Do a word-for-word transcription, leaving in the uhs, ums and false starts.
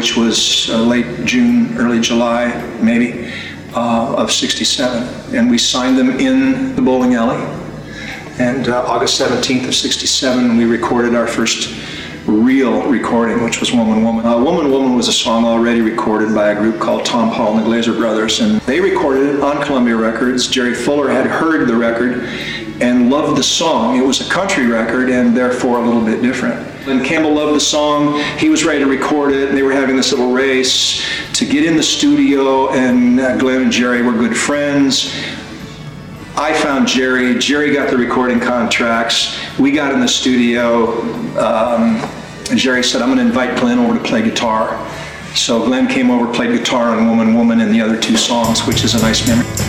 which was uh, late June, early July, maybe, uh, of sixty-seven. And we signed them in the bowling alley. And uh, August seventeenth of sixty-seven, we recorded our first real recording, which was Woman, Woman. Uh, Woman, Woman was a song already recorded by a group called Tom Paul and the Glazer Brothers, and they recorded it on Columbia Records. Jerry Fuller had heard the record and loved the song. It was a country record and therefore a little bit different. And Campbell loved the song. He was ready to record it, and they were having this little race to get in the studio, and uh, Glenn and Jerry were good friends. I found Jerry, Jerry got the recording contracts, we got in the studio, um, and Jerry said, I'm going to invite Glenn over to play guitar. So Glenn came over, played guitar on Woman, Woman and the other two songs, which is a nice memory.